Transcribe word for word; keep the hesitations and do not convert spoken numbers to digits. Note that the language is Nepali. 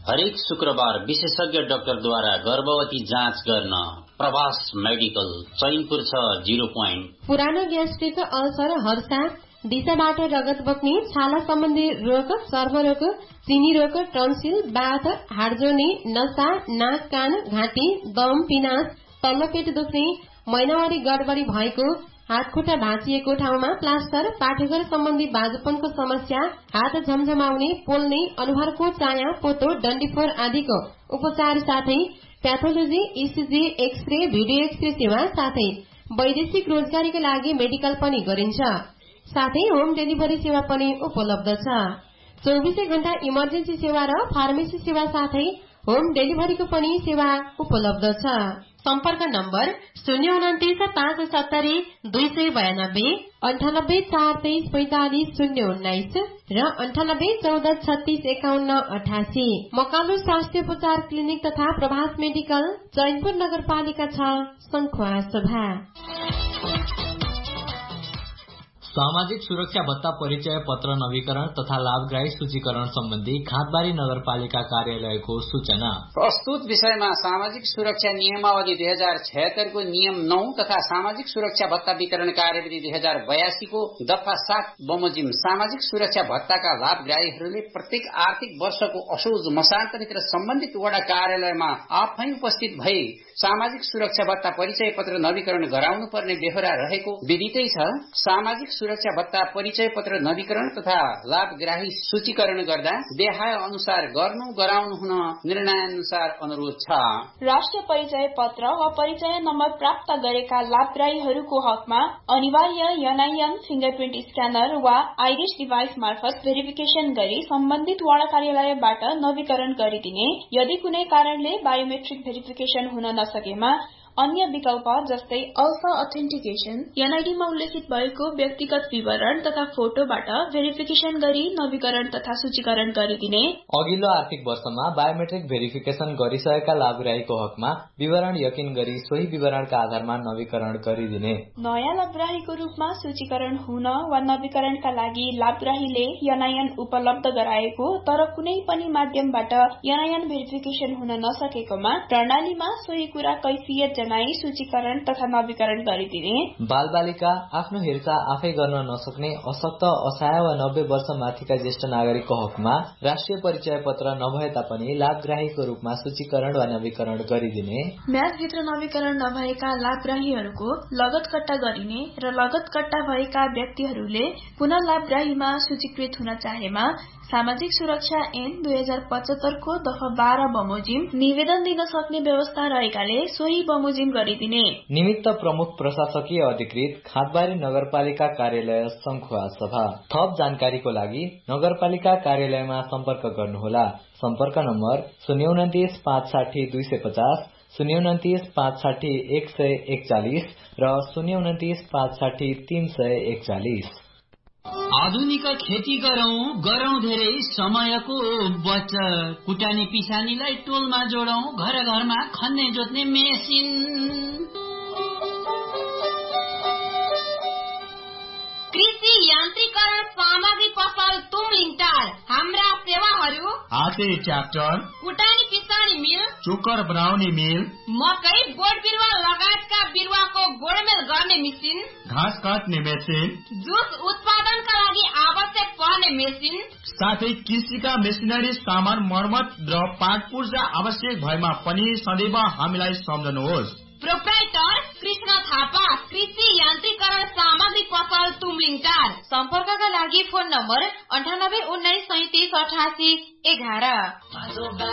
हरेक शुक्रबार विशेषज्ञ डाक्टरद्वारा गर्भवती जाँच गर्न प्रभास मेडिकल चैनपुर छ जीरो पोइन्ट। पुरानो ग्यास्ट्रिक, अल्सर, हर्षा, दिशाबाट रगत बग्ने, छाला सम्बन्धी रोग, चर्मरोग, चिनी रोग, टन्सिल, बाथ, हाड जोड्ने, नसा, नाक, कान, घाँटी, दम, पिनास, तल्लो पेट दुख्ने, महिनावारी गडबडी भएको, हात खुट्टा भाँचिएको ठाउँमा प्लास्टर, पाठेघर सम्बन्धी बाजुपनको समस्या, हात झमझमाउने, पोल्ने, अनुहारको चाया, पोतो, डन्डीफोर आदिको उपचार साथै pathology, ECG, x-ray, video x-ray सेवा साथै वैदेशिक रोजगारीका लागि मेडिकल पनि गरिन्छ। साथै होम डेलिभरी सेवा पनि उपलब्ध छ। चौबिसै घण्टा इमर्जेन्सी सेवा र फार्मेसी सेवा साथै होम डेलिभरीको पनि सेवा उपलब्ध छ। सम्पर्क नम्बर शून्य उन्तिस पाँच सत्तरी दुई सय बयानब्बे, अन्ठानब्बे चार तेइस पैंतालिस शून्य उन्नाइस र अन्ठानब्बे चौध छत्तीस एकाउन्न अठासी। मकालु स्वास्थ्य उपचार क्लिनिक तथा प्रभास मेडिकल चैनपुर नगरपालिका छ संखुवा सभा। सामाजिक सुरक्षा भत्ता परिचय पत्र नवीकरण तथा लाभग्राही सूचीकरण सम्बन्धी खाँदबारी नगरपालिका कार्यालयको सूचना। प्रस्तुत विषयमा सामाजिक सुरक्षा नियमावली दुई हजार छयत्तरको नियम नौ तथा सामाजिक सुरक्षा भत्ता वितरण कार्यविधि दुई हजार बयासीको दफा सात बमोजिम सामाजिक सुरक्षा भत्ताका लाभग्राहीहरूले प्रत्येक आर्थिक वर्षको असोज मसान्तभित्र सम्बन्धित वडा कार्यालयमा आफै उपस्थित भई सामाजिक सुरक्षा भत्ता परिचय पत्र नवीकरण गराउनु पर्ने बेहोरा रहेको विदितै छ। सामाजिक सुरक्षा भत्ता परिचय पत्र नवीकरण तथा लाभग्राही सूचीकरण गर्दा देहाय अनुसार गर्नु गराउनु हुन निर्णयानुसार अनुरोध छ। राष्ट्रिय परिचय पत्र वा परिचय नम्बर प्राप्त गरेका लाभग्राहीहरूको हकमा अनिवार्य एनआईएन फिंगरप्रिन्ट स्क्यानर वा आइरिस डिभाइस मार्फत भेरिफिकेशन गरी सम्बन्धित वडा कार्यालयबाट नवीकरण गरिदिने। यदि कुनै कारणले बायोमेट्रिक भेरिफिकेशन हुन नसकेमा अन्य विकल्प जस्तै अल्फा अथेन्टिकेशन एनआईडीमा उल्लेखित भएको व्यक्तिगत विवरण तथा फोटोबाट भेरिफिकेशन गरी नवीकरण तथा सूचीकरण गरिदिने। अघिल्लो आर्थिक वर्षमा बायोमेट्रिक भेरिफिकेशन गरिसकेका लाभग्राहीको हकमा विवरण यकिन गरी सोही विवरणका आधारमा नवीकरण गरिदिने। नयाँ लाभग्राहीको रूपमा सूचीकरण हुन वा नवीकरणका लागि लाभग्राहीले एनआईएन उपलब्ध गराएको तर कुनै पनि माध्यमबाट एनआईएन भेरिफिकेशन हुन नसकेकोमा प्रणालीमा सोही कुरा कैफियत जनाई सूचीकरण तथा नवीकरण गरिदिने। बाल बालिका आफ्नो हेरचाह आफै गर्न नसक्ने अशक्त, असहाय वा नब्बे वर्ष माथिका ज्येष्ठ नागरिकको हकमा राष्ट्रिय परिचय पत्र नभए तापनि लाभग्राहीको रूपमा सूचीकरण वा नवीकरण गरिदिने। म्यादभित्र नवीकरण नभएका लाभग्राहीहरूको लगत कट्टा गरिने र लगत कट्टा भएका व्यक्तिहरूले पुनः लाभग्राहीमा सूचीकृत हुन चाहेमा सामाजिक सुरक्षा ऐन दुई हजार पचहत्तरको दफा बाह्र बमोजिम निवेदन दिन सक्ने व्यवस्था रहेकाले सोही बमोजिम गरिदिने। निमित्त प्रमुख प्रशासकीय अधिकृत खाँदबारी नगरपालिका कार्यालय संखुवा सभा। थप जानकारीको लागि नगरपालिका कार्यालयमा सम्पर्क गर्नुहोला। सम्पर्क नम्बर शून्य उन्तिस पाँच साठी दुई सय पचास, शून्य उन्तिस पाँच साठी एक सय एकचालिस र शून्य उन्तिस पाँच साठी तीन सय एकचालिस। आधुनिक खेती गरौं गरौं धेरै समयको बचत। कुटानी पिसानीलाई टोलमा जोडौं, घर घरमा खन्ने जोत्ने मेसिन। कृषि यान्त्रिकरण सामग्री पसल तुमलिङटार। हाम्रा सेवाहरू हाते ट्र्याक्टर, कुटानी पिसानी मिल, चोकर बनाउने मिल, मकै, बोट बिरुवा लगायतका बिरुवाको गोडमेल गर्ने मेसिन, घाँस काट्ने मेसिन, जुस उत्पादनका लागि आवश्यक पर्ने मेसिन, साथै कृषिका मेसिनरी सामान मर्मत र पाटपुर्जा आवश्यक भएमा पनि सदैव हामीलाई सम्झनुहोस्। प्रोप्राइटर कृष्ण थापा, कृषि यान्त्रिकरण सामग्री पसल तुमलिङटार। सम्पर्कका लागि फोन नम्बर अन्ठानब्बे उन्नाइस सैतिस अठासी एघार।